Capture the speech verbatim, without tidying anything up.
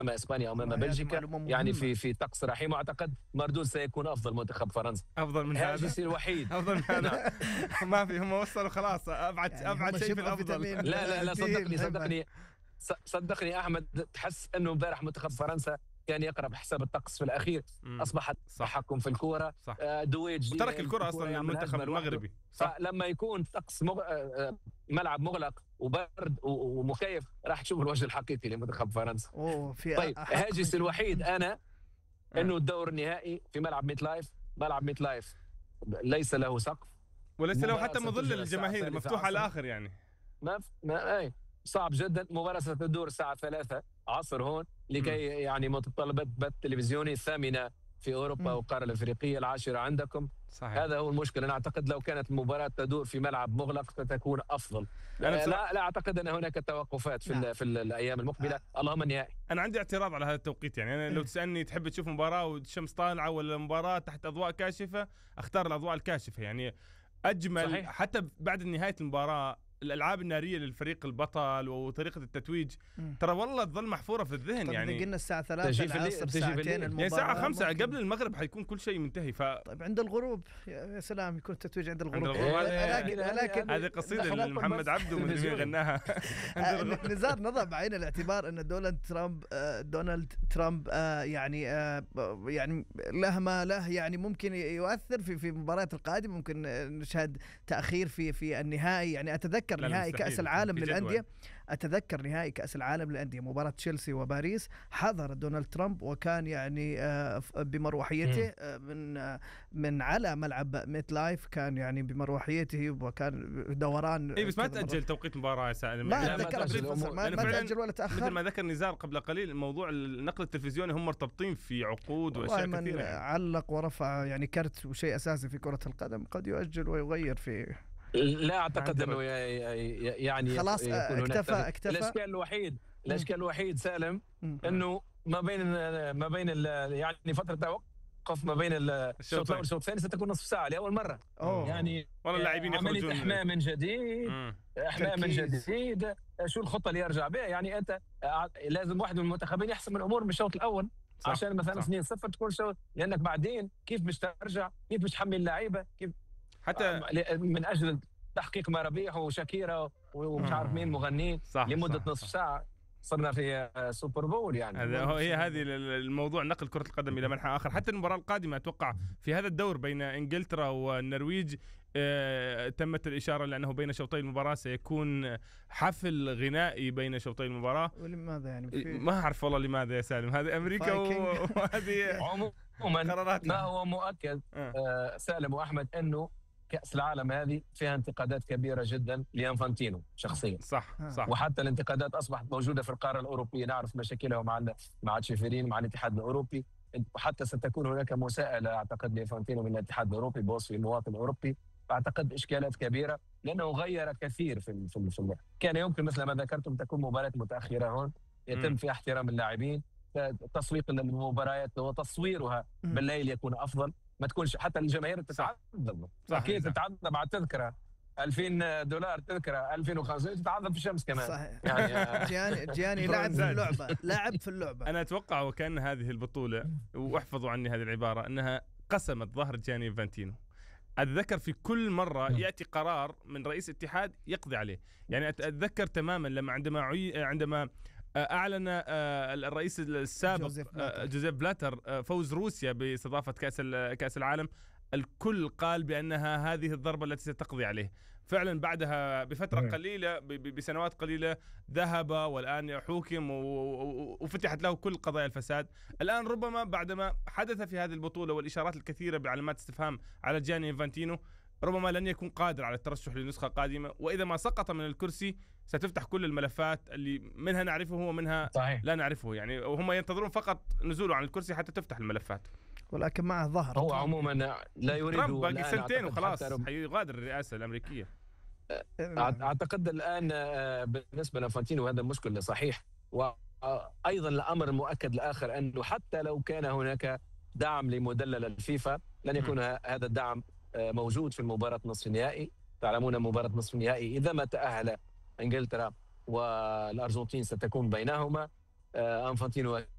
اسبانيا او امام بلجيكا، يعني في في طقس رحيم، واعتقد مردود سيكون افضل منتخب فرنسا. افضل من هذا هاجس الوحيد افضل من هذا ما في، هم وصلوا خلاص ابعد يعني ابعد شيء في الافضل. لا لا لا صدقني صدقني صدقني احمد، تحس انه امبارح منتخب فرنسا كان يقرا بحساب الطقس في الاخير. مم. اصبحت تحكم في الكوره، دويج وترك الكره اصلا للمنتخب المغربي. فلما يكون طقس مغ... ملعب مغلق وبرد ومكيف، راح تشوف الوجه الحقيقي لمنتخب فرنسا. أوه في طيب هاجس الوحيد انا انه الدور النهائي في ملعب ميت لايف، ملعب ميت لايف ليس له سقف وليس له حتى مظل للجماهير، مفتوح على الاخر يعني. ما ما اي صعب جدا. مباراة ستدور الساعة ثلاثة عصر هون لكي م. يعني متطلبات بث تلفزيوني الثامنة في أوروبا والقارة الأفريقية، العاشرة عندكم. صحيح. هذا هو المشكلة. أنا أعتقد لو كانت المباراة تدور في ملعب مغلق ستكون أفضل. أنا لا, لا أعتقد أن هناك توقفات في, ال في ال الأيام المقبلة. آه. اللهم النهائي. أنا عندي اعتراض على هذا التوقيت، يعني أنا لو تسألني تحب تشوف مباراة والشمس طالعة ولا مباراة تحت أضواء كاشفة، أختار الأضواء الكاشفة، يعني أجمل. صحيح. حتى بعد نهاية المباراة الالعاب الناريه للفريق البطل وطريقه التتويج مم. ترى والله تظل محفوره في الذهن. يعني قلنا الساعه ثلاثة العصر، ساعتين المباراه، يعني ساعه خمسة قبل المغرب حيكون كل شيء منتهي. ف طيب عند الغروب يا سلام يكون التتويج عند الغروب. لكن لكن هذه قصيده لمحمد عبده من مين غناها. نزار نضع بعين الاعتبار ان دونالد ترامب دونالد ترامب يعني يعني له ما له، يعني ممكن يؤثر في في المباريات القادمه. ممكن نشهد تاخير في في النهائي. يعني اتذكر نهائي كأس العالم للأندية، أتذكر نهائي كأس العالم للأندية مباراة تشيلسي وباريس، حضر دونالد ترامب وكان يعني بمروحيته من من على ملعب ميت لايف، كان يعني بمروحيته وكان دوران. اي بس ما تأجل توقيت مباراة يا سالم، ما تأجل ما, ما تأجل ولا تأخر. مثل ما ذكر نزار قبل قليل، الموضوع النقل التلفزيوني هم مرتبطين في عقود وأشياء كثيرة. يعني علق ورفع يعني كرت وشيء أساسي في كرة القدم قد يؤجل ويغير في. لا اعتقد انه يعني خلاص اكتفى اكتفى الاشكال الوحيد الاشكال الوحيد سالم انه ما بين ما بين يعني فتره توقف ما بين الشوط الاول والشوط الثاني ستكون نصف ساعه لاول مره. أوه. يعني والله اللاعبين يخرجون احماء من جديد، احماء من جديد. شو الخطه اللي يرجع بها؟ يعني انت لازم واحد من المنتخبين يحسم الامور من الشوط الاول. صح. عشان مثلا اثنين صفر تكون شوط، لانك بعدين كيف باش ترجع، كيف باش تحمل اللعيبه، كيف حتى من اجل تحقيق مرابيح وشاكيرا ومش عارف مين مغنيين لمده صح نصف ساعه. صرنا في سوبر بول. يعني هذا هو هي هذه الموضوع، نقل كرة القدم إلى منحى آخر. حتى المباراة القادمة أتوقع في هذا الدور بين إنجلترا والنرويج آه تمت الإشارة لأنه بين شوطي المباراة سيكون حفل غنائي بين شوطي المباراة. ولماذا يعني في... ما أعرف والله لماذا يا سالم. هذه أمريكا وهذه عموما قرارات. ما هو مؤكد آه سالم وأحمد أنه كأس العالم هذه فيها انتقادات كبيرة جدا لإنفانتينو شخصيا. صح صح. وحتى الانتقادات أصبحت موجودة في القارة الأوروبية، نعرف مشاكلها مع مع تشيفرين مع الاتحاد الأوروبي، وحتى ستكون هناك مساءلة أعتقد لإنفانتينو من الاتحاد الأوروبي بوصف المواطن الأوروبي. أعتقد إشكالات كبيرة لأنه غير كثير في ال في, ال في ال كان يمكن مثل ما ذكرتم تكون مباراة متأخرة هون يتم فيها احترام اللاعبين، تسويق المباريات وتصويرها بالليل يكون أفضل، ما تكونش حتى الجماهير تتعذب. اكيد تتعذب على التذكره ألفين دولار، تذكره ألفين وخمسمائة تتعذب في الشمس كمان. صحيح. يعني جياني جياني لاعب في اللعبه، لاعب في اللعبه. انا اتوقع وكان هذه البطوله، واحفظوا عني هذه العباره، انها قسمت ظهر جياني انفانتينو. اتذكر في كل مره ياتي قرار من رئيس اتحاد يقضي عليه. يعني اتذكر تماما لما عندما عندما أعلن الرئيس السابق جوزيف بلاتر فوز روسيا باستضافة كأس كأس العالم، الكل قال بأنها هذه الضربة التي ستقضي عليه. فعلا بعدها بفترة قليلة بسنوات قليلة ذهب والآن حوكم وفتحت له كل قضايا الفساد. الآن ربما بعدما حدث في هذه البطولة والإشارات الكثيرة بعلامات استفهام على جياني انفانتينو، ربما لن يكون قادر على الترشح لنسخة قادمة، وإذا ما سقط من الكرسي ستفتح كل الملفات اللي منها نعرفه ومنها صحيح. لا نعرفه. يعني وهم ينتظرون فقط نزوله عن الكرسي حتى تفتح الملفات، ولكن معه ظهر. هو عموما لا يريد، باقي سنتين وخلاص حيغادر الرئاسة الأمريكية. أعتقد الآن بالنسبة لإنفانتينو هذا المشكلة صحيح. وأيضا الأمر المؤكد الآخر أنه حتى لو كان هناك دعم لمدلل الفيفا لن يكون م. هذا الدعم موجود في المباراة نصف النهائي. تعلمون مباراة نصف النهائي إذا ما تأهل إنجلترا والأرجنتين ستكون بينهما. أنفانتينو